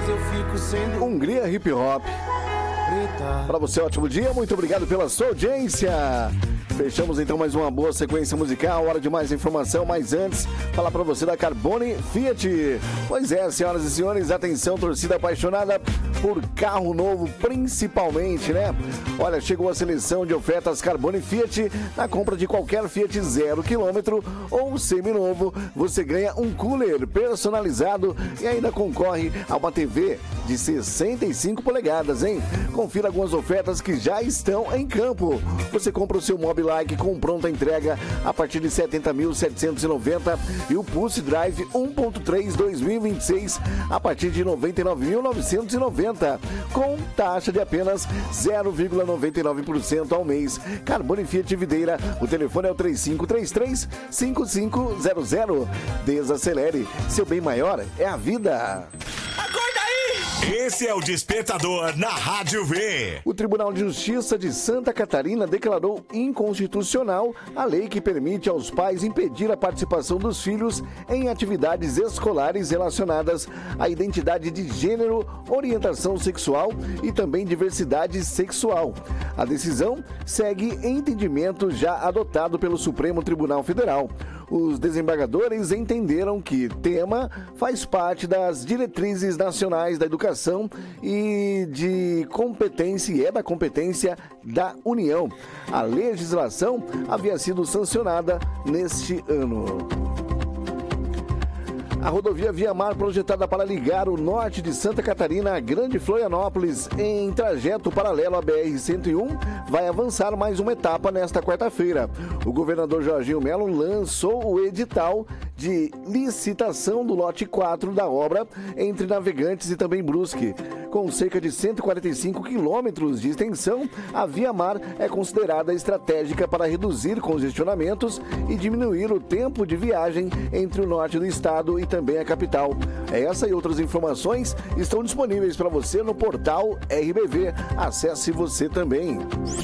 mas eu fico sendo Hungria Hip Hop. Para você, ótimo dia, muito obrigado pela sua audiência. Fechamos então mais uma boa sequência musical, hora de mais informação, mas antes, falar para você da Carbone Fiat. Pois é, senhoras e senhores, atenção, torcida apaixonada por carro novo, principalmente, né? Olha, chegou a seleção de ofertas Carbone Fiat. Na compra de qualquer Fiat 0 km ou seminovo, você ganha um cooler personalizado e ainda concorre a uma TV de 65 polegadas, hein? Confira algumas ofertas que já estão em campo. Você compra o seu Mobilike com pronta entrega a partir de 70.790 e o Pulse Drive 1.3 2026 a partir de 99.990, com taxa de apenas 0,99% ao mês. Carbone Fiat Videira, o telefone é o 3533-5500. Desacelere, seu bem maior é a vida. Esse é o Despertador na Rádio V. O Tribunal de Justiça de Santa Catarina declarou inconstitucional a lei que permite aos pais impedir a participação dos filhos em atividades escolares relacionadas à identidade de gênero, orientação sexual e também diversidade sexual. A decisão segue entendimento já adotado pelo Supremo Tribunal Federal. Os desembargadores entenderam que tema faz parte das diretrizes nacionais da educação e de competência, e é da competência da União. A legislação havia sido sancionada neste ano. A rodovia Via Mar, projetada para ligar o norte de Santa Catarina a Grande Florianópolis em trajeto paralelo à BR-101, vai avançar mais uma etapa nesta quarta-feira. O governador Jorginho Melo lançou o edital de licitação do lote 4 da obra entre Navegantes e também Brusque. Com cerca de 145 quilômetros de extensão, a Via Mar é considerada estratégica para reduzir congestionamentos e diminuir o tempo de viagem entre o norte do estado e também a capital. Essa e outras informações estão disponíveis para você no portal RBV. Acesse você também.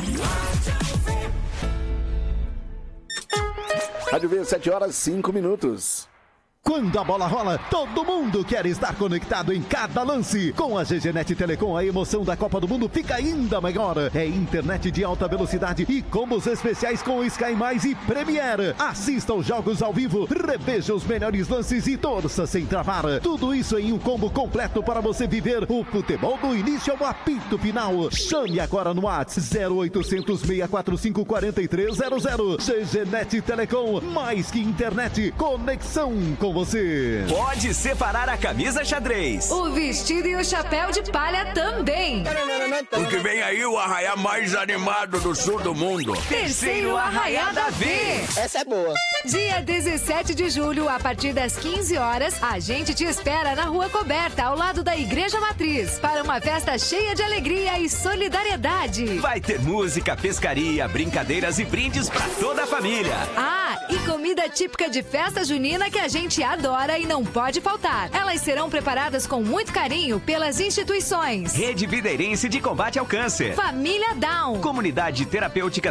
Rádio V, 7h05. Quando a bola rola, todo mundo quer estar conectado em cada lance. Com a GGNet Telecom, a emoção da Copa do Mundo fica ainda maior. É internet de alta velocidade e combos especiais com Sky Mais e Premiere. Assista aos jogos ao vivo, reveja os melhores lances e torça sem travar. Tudo isso em um combo completo para você viver o futebol do início ao apito final. Chame agora no WhatsApp 0800 645 4300. GGNet Telecom, mais que internet, conexão com você. Pode separar a camisa xadrez, o vestido e o chapéu de palha também. Porque vem aí o arraiá mais animado do sul do mundo. Terceiro Arraiá da V. Essa é boa. Dia 17 de julho, a partir das 15 horas, a gente te espera na Rua Coberta, ao lado da Igreja Matriz, para uma festa cheia de alegria e solidariedade. Vai ter música, pescaria, brincadeiras e brindes para toda a família. Ah, e comida típica de festa junina que a gente adora e não pode faltar. Elas serão preparadas com muito carinho pelas instituições: Rede Videirense de Combate ao Câncer, Família Down, Comunidade Terapêutica